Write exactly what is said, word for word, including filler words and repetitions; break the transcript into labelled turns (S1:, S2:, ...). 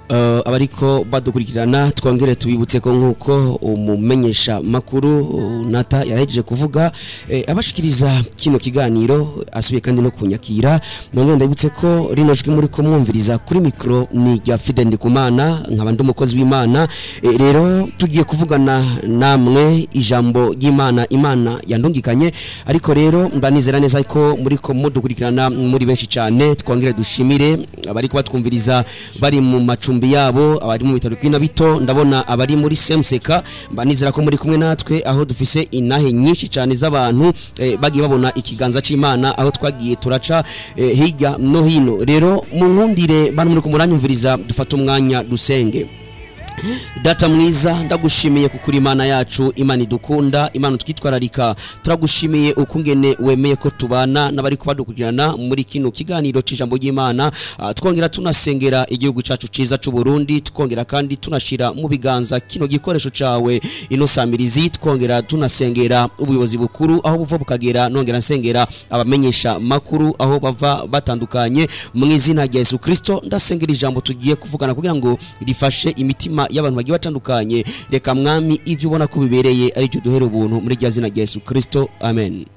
S1: uh, abariko badukurikirana twongere tubibutse ko nkuko umumenyesha makuru uh, Nata yarahejeje kuvuga eh, abashikiriza kino kiganiro asubiye kandi no kunyakira none ndabutse ko rino jwi muri ko mwumviriza kuri micro ni ya Fide Ndikumana nkabandi umukozi w'Imana eh, rero tugiye kuvugana namwe ijambo y'Imana Imana yandungikanye ariko rero mbanizera neza ko muri ko mudukurikirana muri benshi cyane twongere dushimire abari kubatwumviriza bari mu macumbi yabo abari mu bitaro kwina bito ndabona abari muri Semseka mbanizera ko muri kumwe natwe aho dufise inahe nyinshi cyane z'abantu eh, bagiye babona ikiganza c'Imana aho twagiye turaca eh, hirya no hino rero mu nkundire bano muri kumuranyumviriza dufata umwanya dusenge. Data mwiza ndagushimiye kukuri Imana yacu Imana idukunda Imana twitwararika turagushimiye ukungene wemeye ko tubana nabari kubadukurikirana muri kino kiganiro c'ijambo ry'Imana uh, twongera tunasengera igihugu cacu ciza c'u Burundi twongera kandi tunashira mu biganza kino gikoresho cawe ino samirizi twongera tunasengera ubuyobozi bukuru aho buva bukagera nongera nsengera abamenyesha makuru aho bava batandukanye mu izina rya Yesu Kristo ndasengera ijambo tugiye kuvugana kugira ngo rifashe imitima y'abantu bagiye batandukanye reka mwami ivyo ubona ko bibereye ari cyo duhera ubuntu muri rya zina rya Yesu Kristo amen.